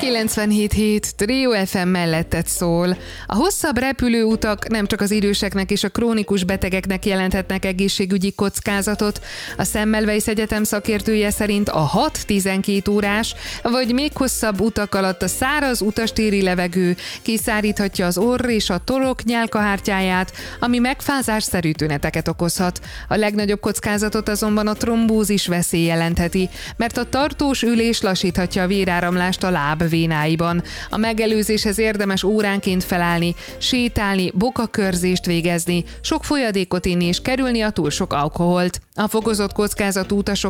97.7 Trio FM mellettet szól. A hosszabb repülőutak nem csak az időseknek és a krónikus betegeknek jelenthetnek egészségügyi kockázatot. A Semmelweis Egyetem szakértője szerint a 6-12 órás vagy még hosszabb utak alatt a száraz utastéri levegő kiszáríthatja az orr és a torok nyálkahártyáját, ami megfázásszerű tüneteket okozhat. A legnagyobb kockázatot azonban a trombózis veszély jelentheti, mert a tartós ülés lassíthatja a véráramlást a láb vénáiban. A megelőzéshez érdemes óránként felállni, sétálni, bokakörzést végezni, sok folyadékot inni és kerülni a túl sok alkoholt. A fokozott kockázatú utasok